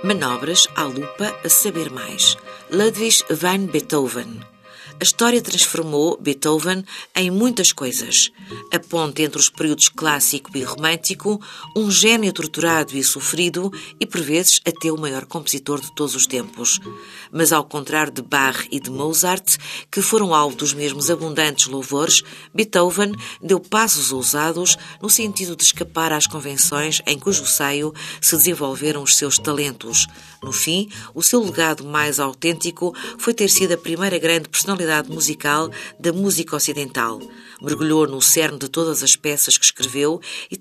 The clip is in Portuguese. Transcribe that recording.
Manobras à lupa a saber mais. Ludwig van Beethoven. A história transformou Beethoven em muitas coisas. A ponte entre os períodos clássico e romântico, um gênio torturado e sofrido e, por vezes, até o maior compositor de todos os tempos. Mas, ao contrário de Bach e de Mozart, que foram alvo dos mesmos abundantes louvores, Beethoven deu passos ousados no sentido de escapar às convenções em cujo seio se desenvolveram os seus talentos. No fim, o seu legado mais autêntico foi ter sido a primeira grande personalidade musical da música ocidental. Mergulhou no cerne de todas as peças que escreveu e